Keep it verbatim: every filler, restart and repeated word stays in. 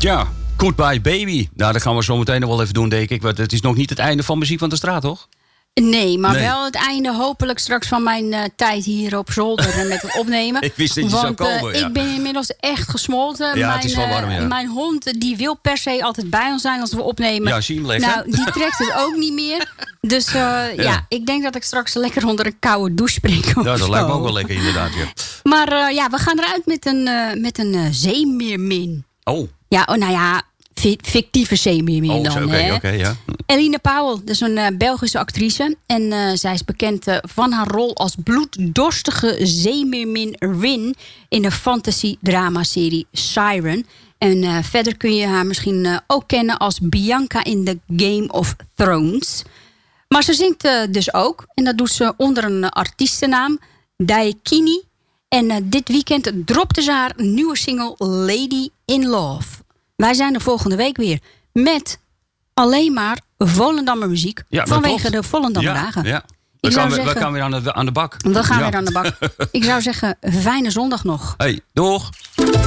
Tja, Goodbye Baby. Nou, dat gaan we zo meteen nog wel even doen, denk ik. Want het is nog niet het einde van Muziek van de Straat, toch? Nee, maar Nee. wel het einde hopelijk straks van mijn uh, tijd hier op zolder met het opnemen. Ik wist dat je Want, zou komen, uh, ja. ik ben inmiddels echt gesmolten. Ja, mijn, het is wel warm, ja. uh, mijn hond uh, die wil per se altijd bij ons zijn als we opnemen. Ja, zie je hem liggen? Nou, die trekt het ook niet meer. Dus uh, ja. ja, ik denk dat ik straks lekker onder een koude douche spring. Ja, dat lijkt me ook wel lekker, inderdaad. Ja. Maar uh, ja, we gaan eruit met een, uh, met een uh, zeemeermin. Oh. Ja, oh, nou ja, fi- fictieve zeemeermin Oh, dan. oké, hè? oké, okay, ja. Eline Powell, dat is een uh, Belgische actrice. En uh, zij is bekend uh, van haar rol als bloeddorstige zeemeermin Rin in de fantasy-drama-serie Siren. En uh, verder kun je haar misschien uh, ook kennen als Bianca in The Game of Thrones. Maar ze zingt uh, dus ook. En dat doet ze onder een uh, artiestennaam, Daikini. En uh, dit weekend dropte ze haar nieuwe single Lady in Love. Wij zijn er volgende week weer met alleen maar Volendammer muziek. Ja, vanwege klopt. de Volendammer Ja, dagen. ja. Ik We zou gaan, we, zeggen, we gaan weer aan de, aan de bak. we gaan Ja. weer aan de bak. Ik zou zeggen, fijne zondag nog. Hey, doeg.